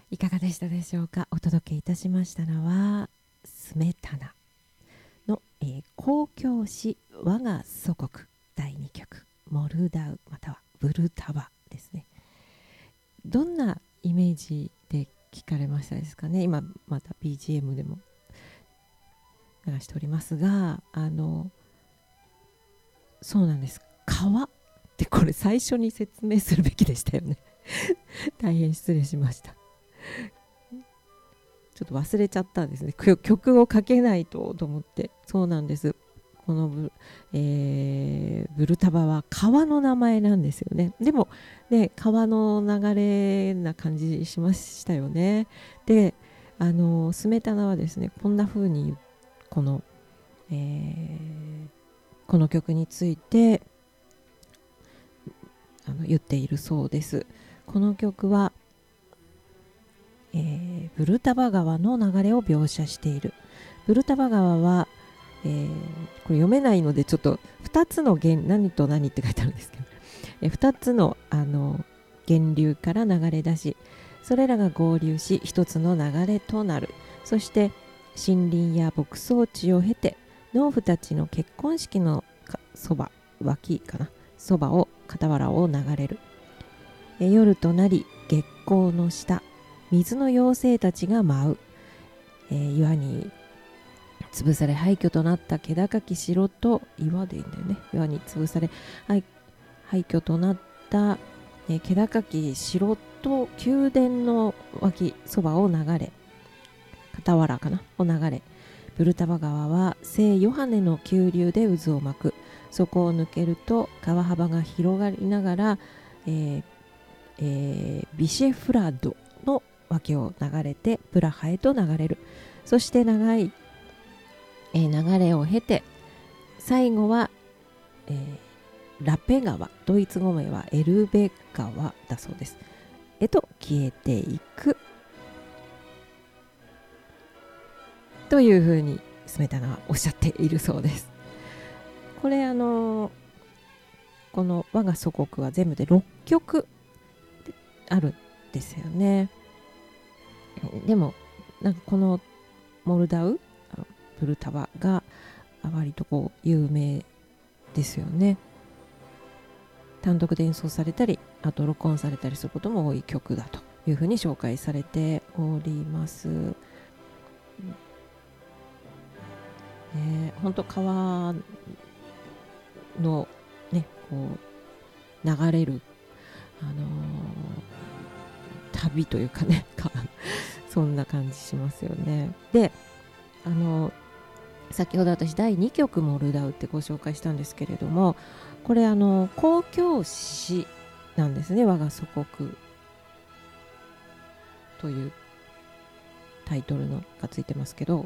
いかがでしたでしょうか。お届けいたしましたのはスメタナの、交響詩我が祖国第2曲モルダウまたはブルタバですね。どんなイメージで聞かれましたですかね。今また BGM でも流しておりますが、そうなんです。川ってこれ最初に説明するべきでしたよね。大変失礼しました。ちょっと忘れちゃったんですね。曲をかけないと思って。そうなんです。このブルタバは川の名前なんですよね。でもね、川の流れな感じしましたよね。で、スメタナはですね、こんな風にこの、この曲について言っているそうです。この曲は、ブルタバ川の流れを描写している。ブルタバ川は、これ読めないのでちょっと2つの何と何って書いてあるんですけど、2つの、源流から流れ出し、それらが合流し一つの流れとなる。そして森林や牧草地を経て農夫たちの結婚式のそば脇かなそばを傍らを流れる。夜となり月光の下、水の妖精たちが舞う。岩に潰され廃墟となった気高き城と、岩でいいんだよね、岩に潰され廃墟となった、気高き城と宮殿の脇そばを流れ、傍らかなを流れ、ブルタバ川は聖ヨハネの急流で渦を巻く。そこを抜けると川幅が広がりながら、ビシェフラドの脇を流れてプラハへと流れる。そして長い、流れを経て最後は、ラペ川、ドイツ語名はエルベ川だそうですへと消えていくというふうにスメタナはおっしゃっているそうです。これこの我が祖国は全部で6曲あるんですよね。でもなんかこのモルダウブルタバが割とこう有名ですよね。単独で演奏されたり、あと録音されたりすることも多い曲だというふうに紹介されております。本当川のねこう流れる、旅というかねそんな感じしますよね。で、先ほど私第2曲モルダウってご紹介したんですけれども、これ交響詩なんですね。我が祖国というタイトルのがついてますけど、